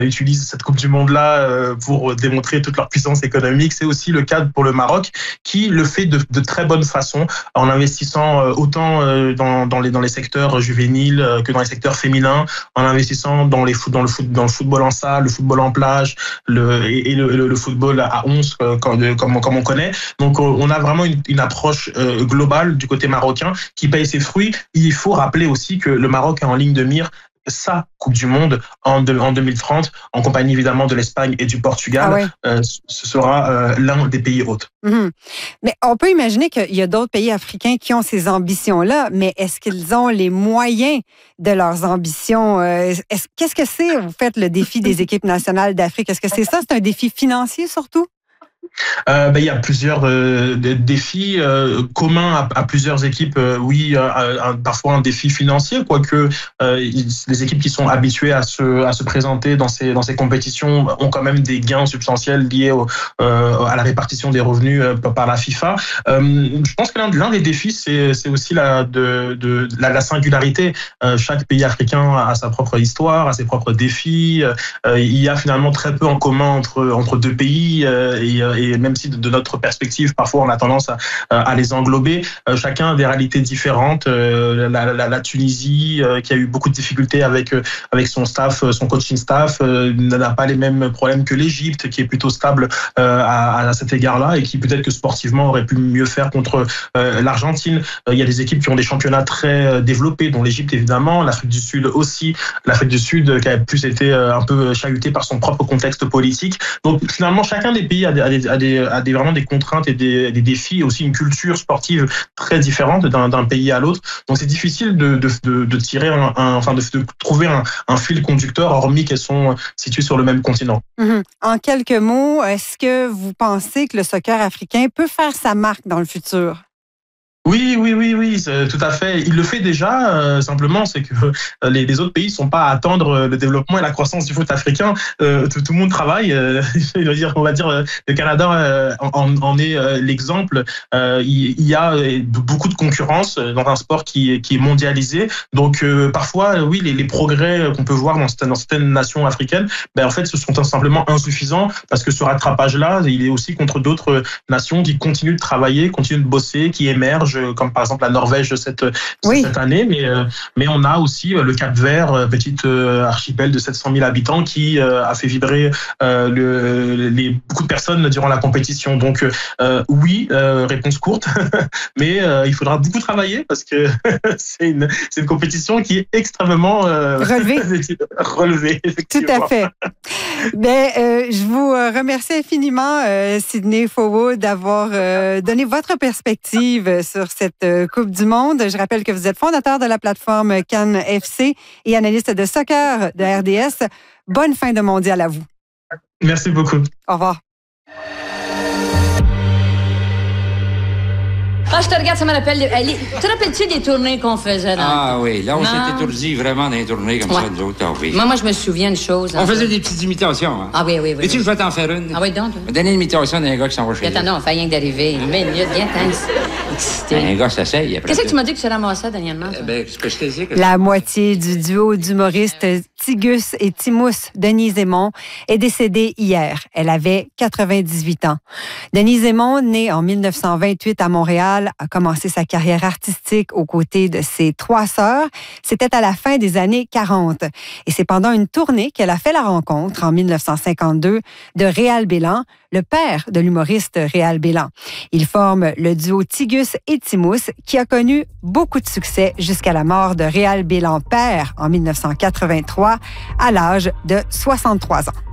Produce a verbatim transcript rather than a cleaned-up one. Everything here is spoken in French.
utilisent cette Coupe du Monde-là euh, pour démontrer toute leur puissance économique. C'est aussi le cas pour le Maroc, qui le fait de, de très bonne façon, en investissant euh, autant euh, dans, dans, les, dans les secteurs juvéniles euh, que dans les secteurs féminins, en investissant dans, les foot, dans, le, foot, dans le football en salle, le football en plage le, et, et le, le, le football à onze, euh, comme, comme, comme on connaît. Donc on a vraiment une, une approche euh, globale du côté marocain qui paye ses fruits. Il faut rappeler aussi que le Maroc est en ligne de mire sa Coupe du Monde en, de, en deux mille trente, en compagnie évidemment de l'Espagne et du Portugal. Ah ouais. euh, ce sera euh, l'un des pays hôtes. Mmh. Mais on peut imaginer qu'il y a d'autres pays africains qui ont ces ambitions-là, mais est-ce qu'ils ont les moyens de leurs ambitions? Est-ce, qu'est-ce que c'est, vous faites le défi des équipes nationales d'Afrique? Est-ce que c'est ça? C'est un défi financier surtout? Euh, ben, il y a plusieurs euh, défis euh, communs à, à plusieurs équipes. Euh, oui, euh, un, parfois un défi financier, quoique euh, les équipes qui sont habituées à se, à se présenter dans ces, dans ces compétitions ont quand même des gains substantiels liés au, euh, à la répartition des revenus euh, par la FIFA. Euh, je pense que l'un, l'un des défis, c'est, c'est aussi la, de, de, la, la singularité. Euh, chaque pays africain a sa propre histoire, a ses propres défis. Euh, il y a finalement très peu en commun entre, entre deux pays euh, et et même si de notre perspective, parfois on a tendance à, à les englober, euh, chacun a des réalités différentes. Euh, la, la, la Tunisie, euh, qui a eu beaucoup de difficultés avec, euh, avec son staff, son coaching staff, euh, n'a pas les mêmes problèmes que l'Égypte, qui est plutôt stable euh, à, à cet égard-là et qui peut-être que sportivement aurait pu mieux faire contre euh, l'Argentine. Euh, il y a des équipes qui ont des championnats très développés, dont l'Égypte évidemment, l'Afrique du Sud aussi, l'Afrique du Sud qui a plus été un peu chahutée par son propre contexte politique. Donc finalement, chacun des pays a des, a des, a des, a des vraiment des contraintes et des, des défis, et aussi une culture sportive très différente d'un, d'un pays à l'autre. Donc c'est difficile de, de, de, de tirer un, un, enfin de, de trouver un, un fil conducteur, hormis qu'elles sont situées sur le même continent. Mmh. En quelques mots, est-ce que vous pensez que le soccer africain peut faire sa marque dans le futur? Oui, oui, oui, oui, tout à fait. Il le fait déjà. Euh, simplement, c'est que euh, les, les autres pays ne sont pas à attendre le développement et la croissance du foot africain. Euh, tout, tout le monde travaille. Euh, je veux dire, on va dire, le Canada euh, en, en est euh, l'exemple. Euh, il, il y a beaucoup de concurrence dans un sport qui, qui est mondialisé. Donc, euh, parfois, oui, les, les progrès qu'on peut voir dans certaines, dans certaines nations africaines, ben en fait, ce sont simplement insuffisants parce que ce rattrapage-là, il est aussi contre d'autres nations qui continuent de travailler, continuent de bosser, qui émergent, comme par exemple la Norvège cette, oui. cette année, mais, euh, mais on a aussi le Cap-Vert, petite euh, archipel de sept cent mille habitants qui euh, a fait vibrer euh, le, les, beaucoup de personnes durant la compétition. Donc euh, oui, euh, réponse courte, mais euh, il faudra beaucoup travailler parce que c'est, une, c'est une compétition qui est extrêmement euh, relevée. relevée Tout à fait. Ben, euh, je vous remercie infiniment, euh, Sidney Fowood, d'avoir euh, donné votre perspective sur cette Coupe du Monde. Je rappelle que vous êtes fondateur de la plateforme Cannes F C et analyste de soccer de R D S. Bonne fin de mondial à vous. Merci beaucoup. Au revoir. Ah, je te regarde, ça me rappelle... Ali, te rappelles-tu des tournées qu'on faisait dans... Ah oui, là, on non. s'est étourdi vraiment dans les tournées comme ouais. ça, nous autres. Ah, oui. Moi, moi, je me souviens d'une chose. On faisait des petites imitations. Hein. Ah oui, oui, oui. Et tu oui. je vais t'en faire une? Ah oui, donc. Donner une imitation d'un gars qui s'en va chez lui. Attends, non, on fait rien que d'arriver. Une minute, viens, excité. Un gars s'essaye après. Qu'est-ce que tu m'as dit que tu ramassais dernièrement? Eh ben, ce que je t'ai dit... Que... La moitié du duo d'humoristes Tigus et Timous, Denise Aymon, est décédée hier. Elle avait quatre-vingt-dix-huit ans. Denise Aymon, née en dix-neuf cent vingt-huit à Montréal, a commencé sa carrière artistique aux côtés de ses trois sœurs. C'était à la fin des années quarante. Et c'est pendant une tournée qu'elle a fait la rencontre, en dix-neuf cent cinquante-deux, de Réal Bélan, le père de l'humoriste Réal Bélan. Ils forment le duo Tigus et Timous, qui a connu beaucoup de succès jusqu'à la mort de Réal Bélan père en dix-neuf cent quatre-vingt-trois, à l'âge de soixante-trois ans.